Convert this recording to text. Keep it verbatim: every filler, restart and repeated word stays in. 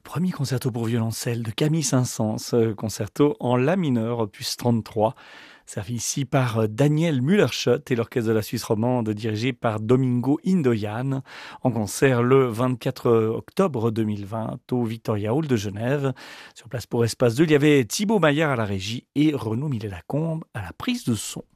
Premier concerto pour violoncelle de Camille Saint-Saëns, euh, concerto en la mineur, opus trente-trois, servi ici par euh, Daniel Müller-Schott et l'orchestre de la Suisse romande dirigé par Domingo Indoyan, en concert le vingt-quatre octobre deux mille vingt au Victoria Hall de Genève. Sur place pour Espace deux, il y avait Thibaut Maillard à la régie et Renaud Millet-Lacombe à la prise de son.